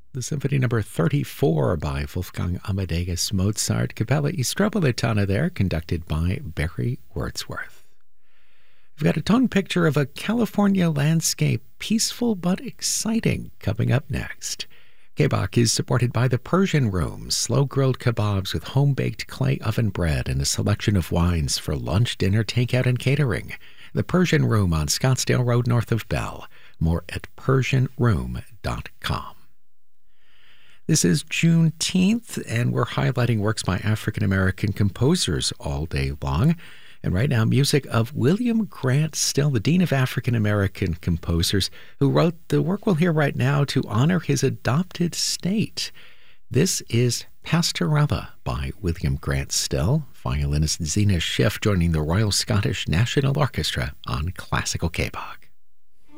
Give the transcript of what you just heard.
The Symphony Number 34 by Wolfgang Amadeus Mozart, Capella Istropolitana there, conducted by Barry Wordsworth. We've got a tone picture of a California landscape, peaceful but exciting, coming up next. K-Bach is supported by the Persian Room, slow-grilled kebabs with home-baked clay oven bread and a selection of wines for lunch, dinner, takeout, and catering. The Persian Room on Scottsdale Road north of Bell. More at PersianRoom.com. This is Juneteenth, and we're highlighting works by African-American composers all day long. And right now, music of William Grant Still, the Dean of African-American Composers, who wrote the work we'll hear right now to honor his adopted state. This is Pastorella by William Grant Still, violinist Zena Schiff joining the Royal Scottish National Orchestra on Classical K-Bach.